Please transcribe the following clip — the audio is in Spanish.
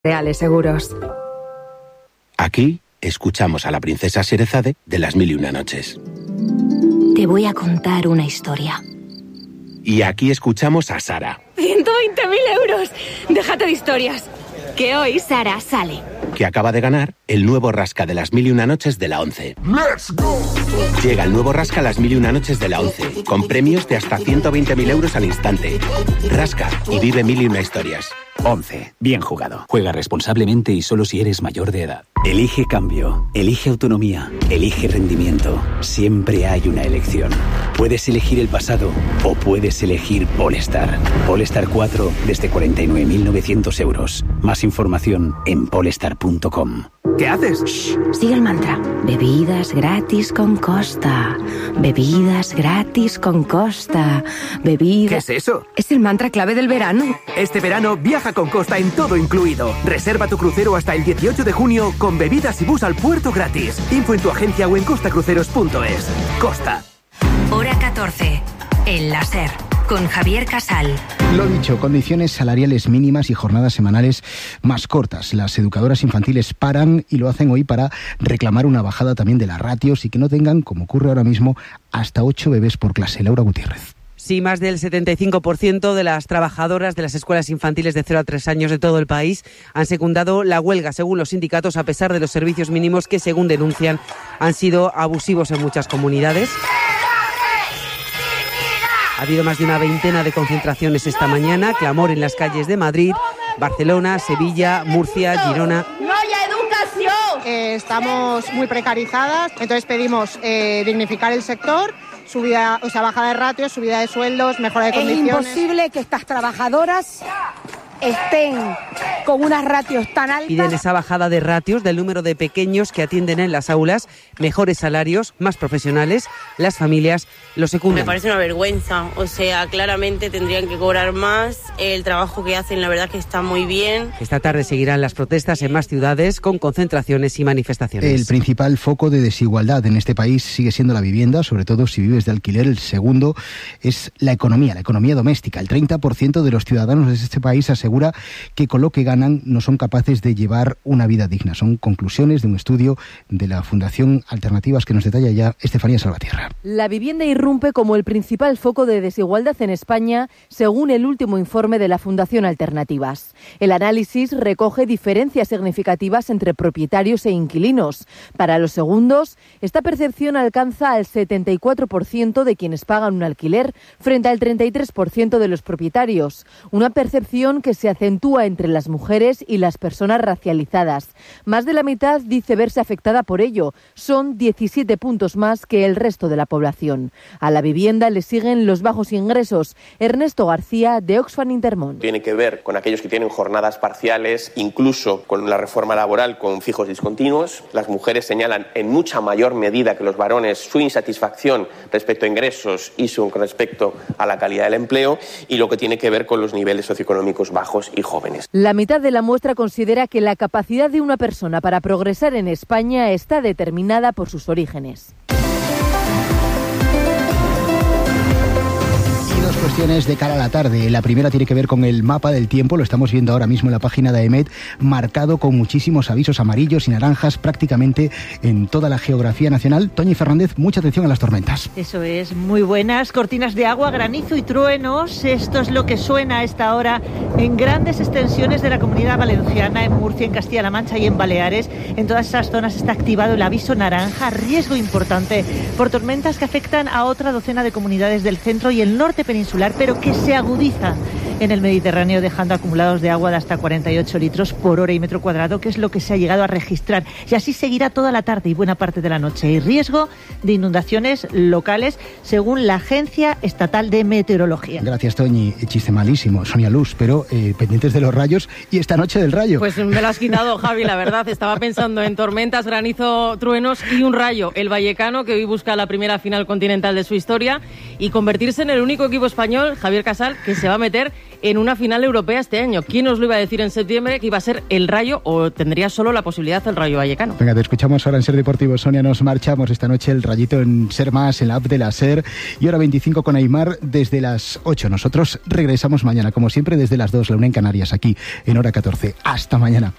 Reales Seguros. Aquí escuchamos a la princesa Sherezade de Las Mil y Una Noches. Te voy a contar una historia. Y aquí escuchamos a Sara. 120.000 euros. Déjate de historias. Que hoy Sara sale. Que acaba de ganar el nuevo Rasca de Las Mil y Una Noches de la 11. ¡Let's go! Llega el nuevo Rasca Las Mil y Una Noches de la 11, con premios de hasta 120.000 euros al instante. Rasca y vive mil y una historias. 11. Bien jugado. Juega responsablemente y solo si eres mayor de edad. Elige cambio, elige autonomía, elige rendimiento. Siempre hay una elección. Puedes elegir el pasado o puedes elegir Polestar. Polestar 4 desde 49.900 euros. Más información en polestar.com. ¿Qué haces? Shh, sigue el mantra. Bebidas gratis con Costa. Bebidas gratis con Costa. Bebidas... ¿Qué es eso? Es el mantra clave del verano. Este verano viaja con Costa en todo incluido. Reserva tu crucero hasta el 18 de junio con bebidas y bus al puerto gratis. Info en tu agencia o en costacruceros.es. Costa. Hora 14. El láser. Con Javier Casal. Lo dicho, condiciones salariales mínimas y jornadas semanales más cortas. Las educadoras infantiles paran y lo hacen hoy para reclamar una bajada también de las ratios y que no tengan, como ocurre ahora mismo, hasta 8 bebés por clase. Laura Gutiérrez. Sí, más del 75% de las trabajadoras de las escuelas infantiles de 0 a 3 años de todo el país han secundado la huelga, según los sindicatos, a pesar de los servicios mínimos que, según denuncian, han sido abusivos en muchas comunidades. Ha habido más de una veintena de concentraciones esta mañana, clamor en las calles de Madrid, Barcelona, Sevilla, Murcia, Girona. ¡No hay educación! Estamos muy precarizadas, entonces pedimos dignificar el sector, bajada de ratios, subida de sueldos, mejora de condiciones. Es imposible que estas trabajadoras estén con unas ratios tan altas. Piden esa bajada de ratios del número de pequeños que atienden en las aulas, mejores salarios, más profesionales, las familias lo secundan. Me parece una vergüenza, o sea, claramente tendrían que cobrar más, el trabajo que hacen la verdad que está muy bien. Esta tarde seguirán las protestas en más ciudades con concentraciones y manifestaciones. El principal foco de desigualdad en este país sigue siendo la vivienda, sobre todo si vives de alquiler. El segundo es la economía doméstica. El 30% de los ciudadanos de este país asegura que con lo que ganan no son capaces de llevar una vida digna. Son conclusiones de un estudio de la Fundación Alternativas que nos detalla ya Estefanía Salvatierra. La vivienda irrumpe como el principal foco de desigualdad en España, según el último informe de la Fundación Alternativas. El análisis recoge diferencias significativas entre propietarios e inquilinos. Para los segundos, esta percepción alcanza al 74% de quienes pagan un alquiler frente al 33% de los propietarios. Una percepción que se acentúa entre las mujeres y las personas racializadas. Más de la mitad dice verse afectada por ello. Son 17 puntos más que el resto de la población. A la vivienda le siguen los bajos ingresos. Ernesto García, de Oxfam Intermón. Tiene que ver con aquellos que tienen jornadas parciales, incluso con la reforma laboral con fijos discontinuos. Las mujeres señalan en mucha mayor medida que los varones su insatisfacción respecto a ingresos y respecto a la calidad del empleo, y lo que tiene que ver con los niveles socioeconómicos bajos y jóvenes. La mitad de la muestra considera que la capacidad de una persona para progresar en España está determinada por sus orígenes. Dos cuestiones de cara a la tarde. La primera tiene que ver con el mapa del tiempo, lo estamos viendo ahora mismo en la página de AEMET, marcado con muchísimos avisos amarillos y naranjas prácticamente en toda la geografía nacional. Toñi Fernández, mucha atención a las tormentas. Eso es, muy buenas, cortinas de agua, granizo y truenos. Esto es lo que suena a esta hora en grandes extensiones de la Comunidad Valenciana, en Murcia, en Castilla-La Mancha y en Baleares. En todas esas zonas está activado el aviso naranja, riesgo importante por tormentas que afectan a otra docena de comunidades del centro y el norte peninsular, pero que se agudizan en el Mediterráneo, dejando acumulados de agua de hasta 48 litros por hora y metro cuadrado, que es lo que se ha llegado a registrar. Y así seguirá toda la tarde y buena parte de la noche. Hay riesgo de inundaciones locales, según la Agencia Estatal de Meteorología. Gracias, Toñi. Chiste malísimo, Sonia Luz, pero pendientes de los rayos y esta noche del rayo. Pues me lo has quitado, Javi, la verdad. Estaba pensando en tormentas, granizo, truenos y un rayo. El vallecano, que hoy busca la primera final continental de su historia y convertirse en el único equipo español, Javier Casal, que se va a meter en una final europea este año. ¿Quién os lo iba a decir en septiembre que iba a ser el Rayo o tendría solo la posibilidad el Rayo Vallecano? Venga, te escuchamos ahora en Ser Deportivo. Sonia, nos marchamos esta noche el Rayito en Ser Más, en la app de la SER, y hora 25 con Aimar desde las 8. Nosotros regresamos mañana, como siempre, desde las 2, la 1 en Canarias, aquí en hora 14. Hasta mañana.